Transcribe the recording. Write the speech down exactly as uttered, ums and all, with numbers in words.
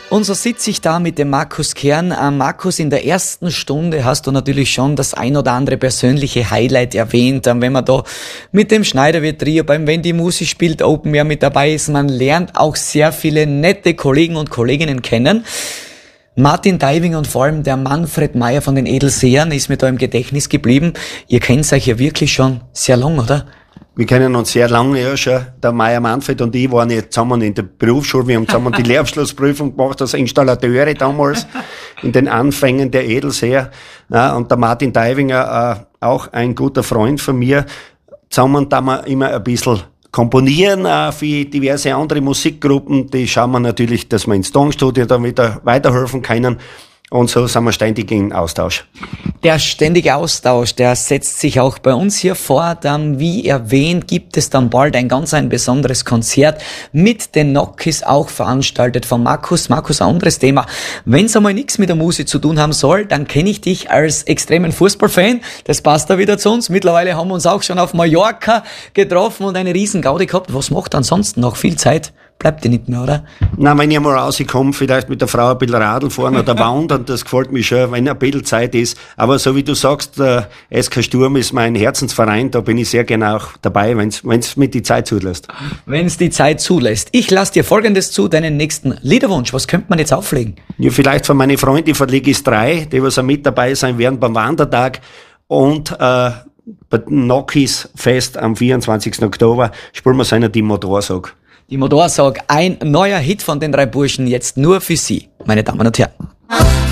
Und so sitze ich da mit dem Markus Kern. Äh, Markus, in der ersten Stunde hast du natürlich schon das ein oder andere persönliche Highlight erwähnt. Ähm, wenn man da mit dem Schneiderwirt Trio, beim Wenn die Musik spielt, Open Air mit dabei ist, man lernt auch sehr viele nette Kollegen und Kolleginnen kennen. Martin Deiwing und vor allem der Manfred Meyer von den Edelsehern ist mir da im Gedächtnis geblieben. Ihr kennt euch ja wirklich schon sehr lang, oder? Wir kennen uns sehr lange, ja schon. Der Meier Manfred und ich waren jetzt zusammen in der Berufsschule. Wir haben zusammen die Lehrabschlussprüfung gemacht als Installateure damals in den Anfängen der Edelseher. Ja, und der Martin Deiwinger, äh, auch ein guter Freund von mir. Zusammen da wir immer ein bisschen komponieren, äh, für diverse andere Musikgruppen. Die schauen wir natürlich, dass wir ins Tonstudio da wieder weiterhelfen können. Und so sind wir ständig in Austausch. Der ständige Austausch, der setzt sich auch bei uns hier fort. Ähm, wie erwähnt, gibt es dann bald ein ganz ein besonderes Konzert mit den Nokis, auch veranstaltet von Markus. Markus, ein anderes Thema. Wenn es einmal nichts mit der Musik zu tun haben soll, dann kenne ich dich als extremen Fußballfan. Das passt da wieder zu uns. Mittlerweile haben wir uns auch schon auf Mallorca getroffen und eine riesen Gaudi gehabt. Was macht ansonsten noch? Viel Zeit bleibt dir nicht mehr, oder? Na, wenn ich mal rauskomme, vielleicht mit der Frau ein bisschen Radl fahren oder wandern, das gefällt mir schon, wenn ein bisschen Zeit ist. Aber so wie du sagst, der S K Sturm ist mein Herzensverein, da bin ich sehr gerne auch dabei, wenn es mit die Zeit zulässt. Wenn es die Zeit zulässt. Ich lasse dir Folgendes zu, deinen nächsten Liederwunsch. Was könnte man jetzt auflegen? Ja, vielleicht von meinen Freunden von Legis drei, die was auch mit dabei sein werden beim Wandertag und äh, bei Nokis Fest am vierundzwanzigsten Oktober spielen wir seiner die Motorsag. Die Motorsag, ein neuer Hit von den drei Burschen, jetzt nur für Sie, meine Damen und Herren.